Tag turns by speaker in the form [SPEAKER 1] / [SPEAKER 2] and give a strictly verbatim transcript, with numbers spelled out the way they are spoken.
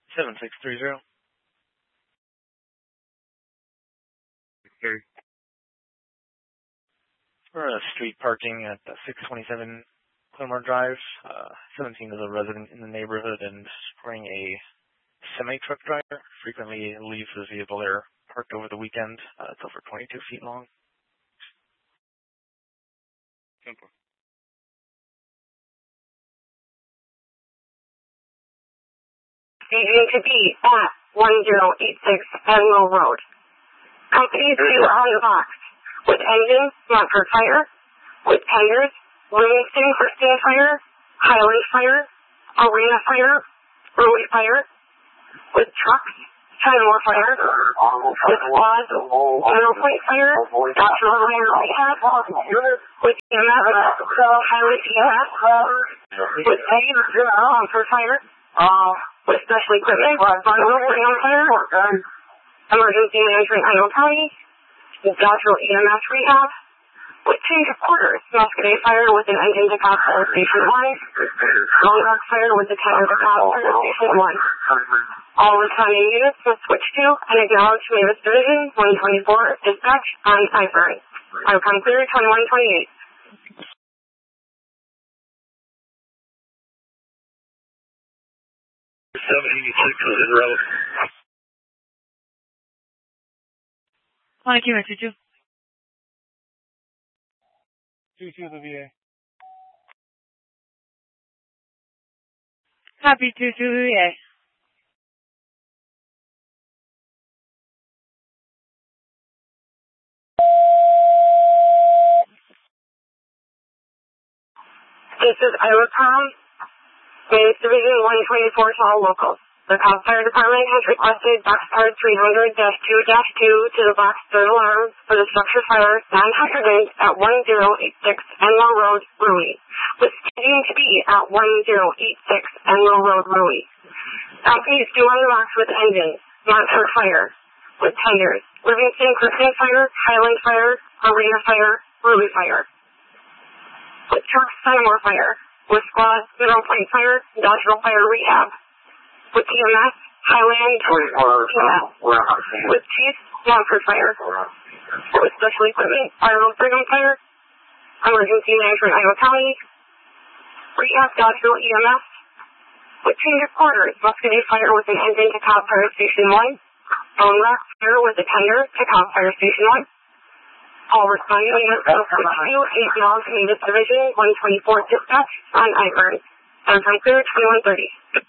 [SPEAKER 1] seven six three zero.
[SPEAKER 2] Okay.
[SPEAKER 1] We're at street parking at six twenty-seven Claremore Drive. Uh, seventeen is a resident in the neighborhood and wearing a semi-truck driver. Frequently leaves his vehicle there parked over the weekend. Uh, it's over twenty-two feet long.
[SPEAKER 2] Simple.
[SPEAKER 3] Staging to be at one zero eight six Admiral Road. Company two on the box with engines not for fire, with tires, Livingston Christian Fire, Highland Fire, Arena Fire, Early Fire, with trucks, Kenmore Fire, with squad, Middle Point Fire, Doctor Fire Rehab, with E M S, Highland E M S, with Eddie for fire, with special equipment, Bundle Fire, Emergency Management Iowa County, with Doctor E M S Rehab, with change of quarters, Muscadet Fire with an engine to cop Fire Station one, Long Rock Fire with a tender to cop Fire Station one. All responding units will switch to and acknowledge Mavis Division one twenty-four dispatch on Ivory. Outcome clear twenty-one twenty-eight.
[SPEAKER 2] seven eighty-six is in road.
[SPEAKER 4] Chronic unit, two two.
[SPEAKER 1] two two the V A.
[SPEAKER 4] Copy, two two the V A.
[SPEAKER 3] This is Iowa Com, Mavis Division one twenty-four to all locals. The Cobb Fire Department has requested box card three hundred dash two dash two to the box third alarm for the structure fire non-hazardous at one zero eight six Enlow Road, Rui, with staging to be at one zero eight six Enlow Road, Rui. Companies due on the box with engines, Montford Fire, with tenders, Livingston Christian Fire, Highland Fire, Arena Fire, Rui Fire, with trucks, Kenmore Fire, with squad, Middle Point Fire, Industrial Fire Rehab, with E M S, Highland, E M S, with Chief, Montford Fire, with special equipment, Ireland Freedom Fire, Emergency Management Iowa County, Rehab, Dodgeville E M S, with change of quarters, Muscadet Fire with an engine to Cobb Fire Station one, Bone Rock Fire with a tender to Cobb Fire Station one. All responding units will switch to eight belongs to Mavis Division one twenty-four dispatch on Ivory. Outcome clear twenty-one thirty.